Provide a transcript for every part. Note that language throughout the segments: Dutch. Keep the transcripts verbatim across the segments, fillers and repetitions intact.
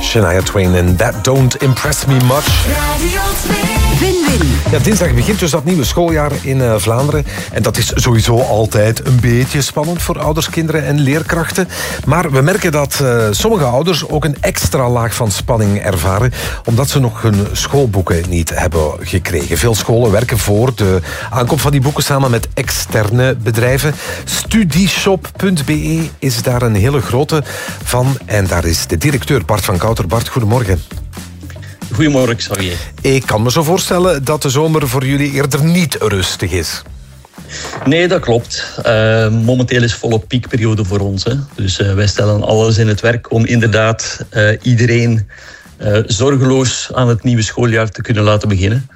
Shania Twain en That Don't Impress Me Much. Win-win. Ja, dinsdag begint dus dat nieuwe schooljaar in uh, Vlaanderen. En dat is sowieso altijd een beetje spannend voor ouders, kinderen en leerkrachten. Maar we merken dat uh, sommige ouders ook een extra laag van spanning ervaren, omdat ze nog hun schoolboeken niet hebben gekregen. Veel scholen werken voor de aankoop van die boeken samen met externe bedrijven. Studieshop punt b e is daar een hele grote van. En daar is de directeur Bart van Kouter. Bart, goedemorgen. Goedemorgen, Xavier. Ik kan me zo voorstellen dat de zomer voor jullie eerder niet rustig is. Nee, dat klopt. Uh, momenteel is volop piekperiode voor ons. Hè. Dus uh, wij stellen alles in het werk om inderdaad uh, iedereen uh, zorgeloos aan het nieuwe schooljaar te kunnen laten beginnen.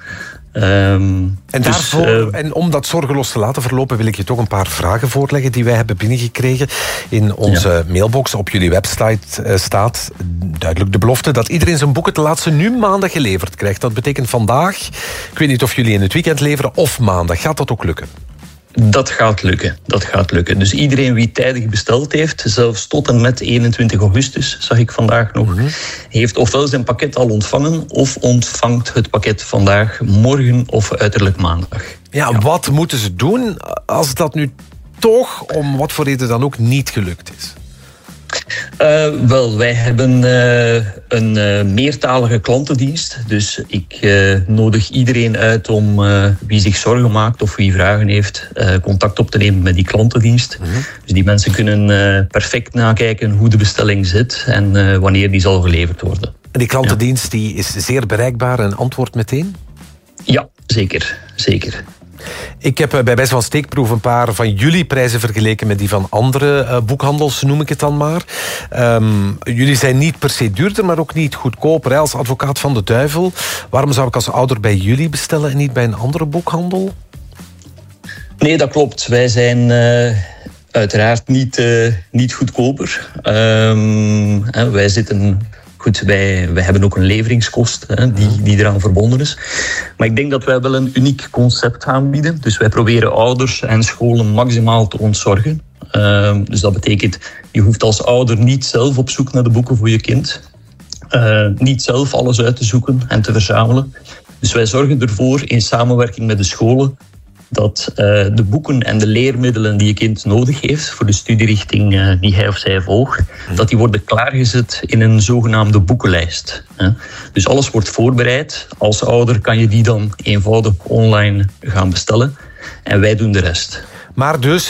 Um, en, dus, daarvoor, uh, en om dat zorgeloos te laten verlopen wil ik je toch een paar vragen voorleggen die wij hebben binnengekregen. In onze ja. mailbox op jullie website uh, staat duidelijk de belofte dat iedereen zijn boeken te laatste nu maandag geleverd krijgt. Dat betekent vandaag. Ik weet niet of jullie in het weekend leveren of maandag. Gaat dat ook lukken? Dat gaat lukken, dat gaat lukken. Dus iedereen wie tijdig besteld heeft, zelfs tot en met eenentwintig augustus, zag ik vandaag nog, mm-hmm. heeft ofwel zijn pakket al ontvangen of ontvangt het pakket vandaag, morgen of uiterlijk maandag. Ja, ja. Wat moeten ze doen als dat nu toch, om wat voor reden dan ook, niet gelukt is? Uh, wel, wij hebben uh, een uh, meertalige klantendienst. Dus ik uh, nodig iedereen uit om uh, wie zich zorgen maakt of wie vragen heeft, uh, contact op te nemen met die klantendienst. Mm-hmm. Dus die mensen kunnen uh, perfect nakijken hoe de bestelling zit en uh, wanneer die zal geleverd worden. En die klantendienst ja. die is zeer bereikbaar en antwoordt meteen? Ja, zeker. zeker. Ik heb bij wijze van steekproef een paar van jullie prijzen vergeleken met die van andere uh, boekhandels, noem ik het dan maar. Um, jullie zijn niet per se duurder, maar ook niet goedkoper. Hè? Als advocaat van de duivel, waarom zou ik als ouder bij jullie bestellen en niet bij een andere boekhandel? Nee, dat klopt. Wij zijn uh, uiteraard niet, uh, niet goedkoper. Um, hè, wij zitten... Goed, wij, wij hebben ook een leveringskost hè, die, die eraan verbonden is. Maar ik denk dat wij wel een uniek concept aanbieden. Dus wij proberen ouders en scholen maximaal te ontzorgen. Uh, dus dat betekent, je hoeft als ouder niet zelf op zoek naar de boeken voor je kind. Uh, niet zelf alles uit te zoeken en te verzamelen. Dus wij zorgen ervoor in samenwerking met de scholen dat uh, de boeken en de leermiddelen die je kind nodig heeft voor de studierichting uh, die hij of zij volgt, mm. dat die worden klaargezet in een zogenaamde boekenlijst. Hè. Dus alles wordt voorbereid. Als ouder kan je die dan eenvoudig online gaan bestellen. En wij doen de rest. Maar dus,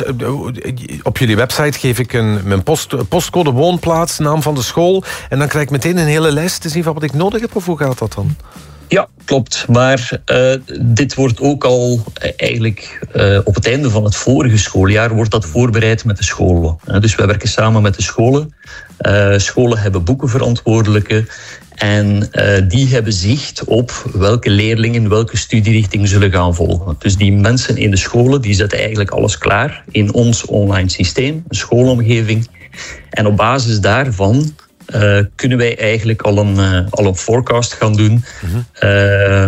op jullie website geef ik een, mijn post, postcode, woonplaats, naam van de school, en dan krijg ik meteen een hele lijst te zien van wat ik nodig heb, of hoe gaat dat dan? Ja, klopt. Maar uh, dit wordt ook al uh, eigenlijk uh, op het einde van het vorige schooljaar wordt dat voorbereid met de scholen. Uh, dus wij werken samen met de scholen. Uh, scholen hebben boekenverantwoordelijken. En uh, die hebben zicht op welke leerlingen welke studierichting zullen gaan volgen. Dus die mensen in de scholen die zetten eigenlijk alles klaar in ons online systeem, een schoolomgeving. En op basis daarvan Uh, kunnen wij eigenlijk al een, uh, al een forecast gaan doen. Mm-hmm. Uh,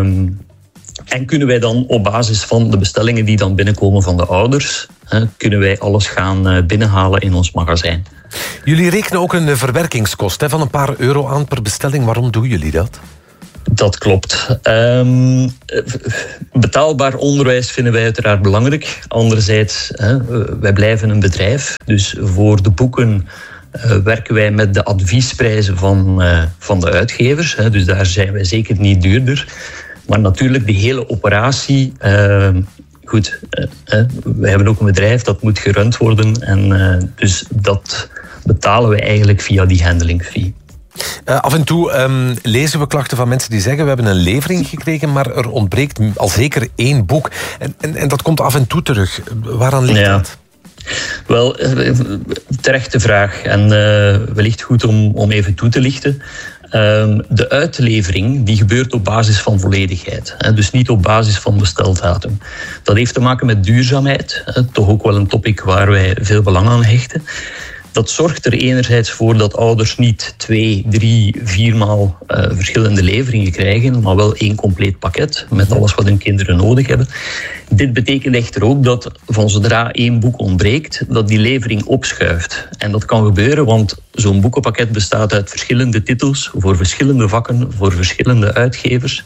en kunnen wij dan op basis van de bestellingen die dan binnenkomen van de ouders, uh, kunnen wij alles gaan uh, binnenhalen in ons magazijn. Jullie rekenen ook een verwerkingskost hè, van een paar euro aan per bestelling. Waarom doen jullie dat? Dat klopt. Um, betaalbaar onderwijs vinden wij uiteraard belangrijk. Anderzijds, uh, wij blijven een bedrijf. Dus voor de boeken Uh, werken wij met de adviesprijzen van, uh, van de uitgevers. Hè, dus daar zijn wij zeker niet duurder. Maar natuurlijk, de hele operatie... Uh, goed, uh, uh, wij hebben ook een bedrijf dat moet gerund worden. En uh, dus dat betalen we eigenlijk via die handling fee. Uh, af en toe um, lezen we klachten van mensen die zeggen we hebben een levering gekregen, maar er ontbreekt al zeker één boek. En, en, en dat komt af en toe terug. Waaraan ligt ja. dat? Wel, terechte vraag en uh, wellicht goed om, om even toe te lichten. Uh, de uitlevering die gebeurt op basis van volledigheid, hè, dus niet op basis van besteldatum. Dat heeft te maken met duurzaamheid, hè, toch ook wel een topic waar wij veel belang aan hechten. Dat zorgt er enerzijds voor dat ouders niet twee, drie, viermaal uh, verschillende leveringen krijgen, maar wel één compleet pakket met alles wat hun kinderen nodig hebben. Dit betekent echter ook dat van zodra één boek ontbreekt, dat die levering opschuift. En dat kan gebeuren, want zo'n boekenpakket bestaat uit verschillende titels voor verschillende vakken, voor verschillende uitgevers.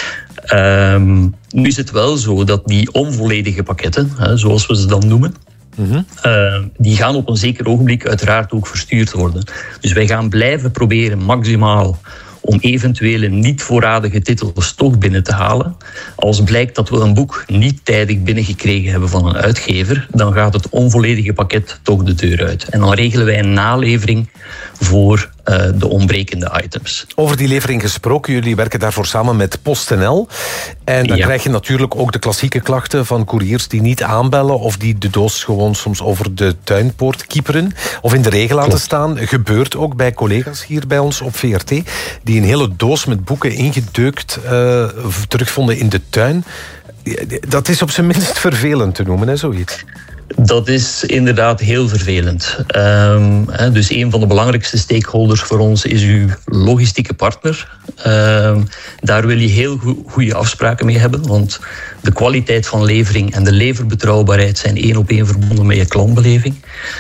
Um, nu is het wel zo dat die onvolledige pakketten, hè, zoals we ze dan noemen, mm-hmm. uh, die gaan op een zeker ogenblik uiteraard ook verstuurd worden. Dus wij gaan blijven proberen maximaal om eventuele niet voorradige titels toch binnen te halen. Als blijkt dat we een boek niet tijdig binnengekregen hebben van een uitgever, dan gaat het onvolledige pakket toch de deur uit. En dan regelen wij een nalevering voor uh, de ontbrekende items. Over die levering gesproken, jullie werken daarvoor samen met PostNL. En dan ja. krijg je natuurlijk ook de klassieke klachten van couriers die niet aanbellen of die de doos gewoon soms over de tuinpoort kieperen of in de regen laten Klopt. staan. Gebeurt ook bij collega's hier bij ons op V R T, die een hele doos met boeken ingedeukt uh, terugvonden in de tuin. Dat is op zijn minst vervelend te noemen, hè, zoiets. Dat is inderdaad heel vervelend. Um, hè, dus een van de belangrijkste stakeholders voor ons is uw logistieke partner. Um, daar wil je heel go- goede afspraken mee hebben, want de kwaliteit van levering en de leverbetrouwbaarheid zijn één op één verbonden met je klantbeleving.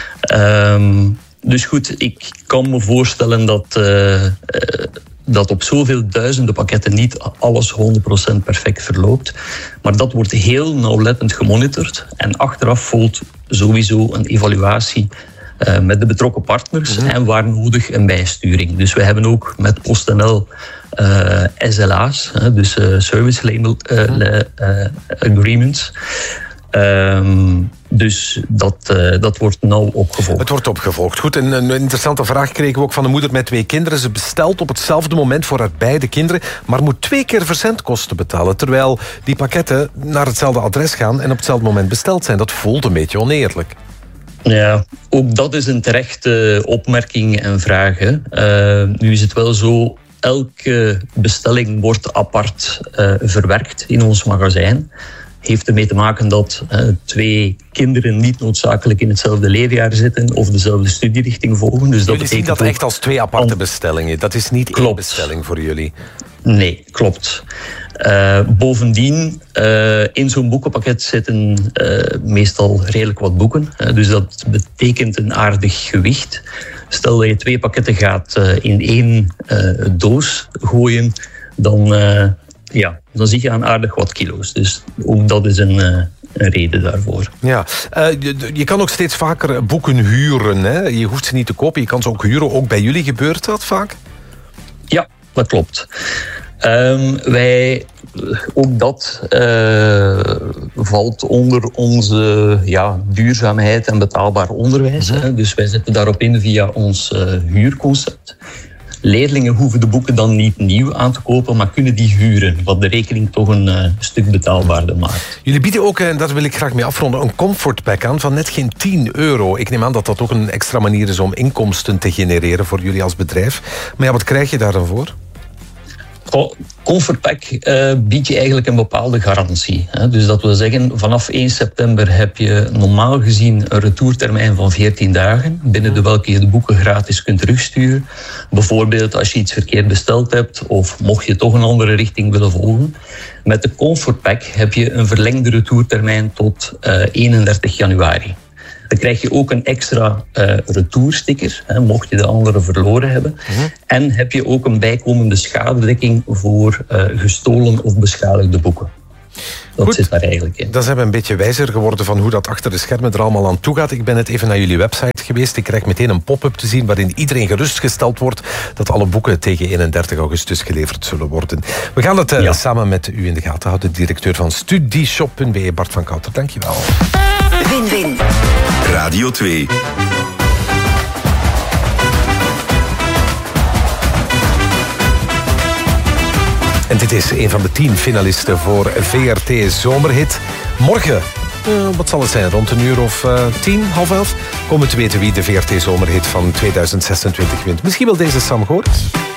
Um, dus goed, ik kan me voorstellen dat... Uh, uh, dat op zoveel duizenden pakketten niet alles honderd procent perfect verloopt. Maar dat wordt heel nauwlettend gemonitord. En achteraf volgt sowieso een evaluatie uh, met de betrokken partners. Mm-hmm. En waar nodig een bijsturing. Dus we hebben ook met PostNL uh, S L A's, uh, dus uh, Service Label uh, mm-hmm. uh, Agreements. Um, dus dat, uh, dat wordt nauw opgevolgd. Het wordt opgevolgd. Goed, een, een interessante vraag kregen we ook van een moeder met twee kinderen. Ze bestelt op hetzelfde moment voor haar beide kinderen, maar moet twee keer verzendkosten betalen, terwijl die pakketten naar hetzelfde adres gaan en op hetzelfde moment besteld zijn. Dat voelt een beetje oneerlijk. Ja, ook dat is een terechte opmerking en vraag. Hè. Uh, nu is het wel zo, elke bestelling wordt apart uh, verwerkt in ons magazijn. Heeft ermee te maken dat uh, twee kinderen niet noodzakelijk in hetzelfde leerjaar zitten of dezelfde studierichting volgen. Dus dat jullie zien dat echt als twee aparte bestellingen. Dat is niet klopt. één bestelling voor jullie. Nee, klopt. Uh, bovendien, uh, in zo'n boekenpakket zitten uh, meestal redelijk wat boeken. Uh, dus dat betekent een aardig gewicht. Stel dat je twee pakketten gaat uh, in één uh, doos gooien, dan... Uh, Ja, dan zie je aan aardig wat kilo's. Dus ook dat is een, uh, een reden daarvoor. Ja, uh, je, je kan ook steeds vaker boeken huren. Hè? Je hoeft ze niet te kopen, je kan ze ook huren. Ook bij jullie gebeurt dat vaak? Ja, dat klopt. Um, wij, ook dat uh, valt onder onze ja, duurzaamheid en betaalbaar onderwijs. Mm-hmm. Hè? Dus wij zetten daarop in via ons uh, huurconcept. Leerlingen hoeven de boeken dan niet nieuw aan te kopen, maar kunnen die huren, wat de rekening toch een uh, stuk betaalbaarder maakt. Jullie bieden ook, en daar wil ik graag mee afronden, een comfortpack aan van net geen tien euro. Ik neem aan dat dat ook een extra manier is om inkomsten te genereren voor jullie als bedrijf. Maar ja, wat krijg je daar dan voor? Comfortpack uh, biedt je eigenlijk een bepaalde garantie. Hè? Dus dat wil zeggen, vanaf één september heb je normaal gezien een retourtermijn van veertien dagen, binnen de welke je de boeken gratis kunt terugsturen. Bijvoorbeeld als je iets verkeerd besteld hebt of mocht je toch een andere richting willen volgen. Met de Comfortpack heb je een verlengde retourtermijn tot uh, eenendertig januari. Dan krijg je ook een extra uh, retoursticker, hè, mocht je de andere verloren hebben. Mm-hmm. En heb je ook een bijkomende schadedekking voor uh, gestolen of beschadigde boeken. Dat Goed, zit daar eigenlijk in. Dan zijn we een beetje wijzer geworden van hoe dat achter de schermen er allemaal aan toe gaat. Ik ben net even naar jullie website geweest. Ik krijg meteen een pop-up te zien waarin iedereen gerustgesteld wordt dat alle boeken tegen eenendertig augustus geleverd zullen worden. We gaan het uh, ja. samen met u in de gaten houden. Directeur van Studieshop punt b e, Bart van Kouter. Dankjewel. Win-win. Radio twee. En dit is een van de tien finalisten voor V R T Zomerhit. Morgen, uh, wat zal het zijn, rond een uur of uh, tien, half elf... komen we te weten wie de V R T Zomerhit van tweeduizend zesentwintig wint. Misschien wel deze Sam Goris.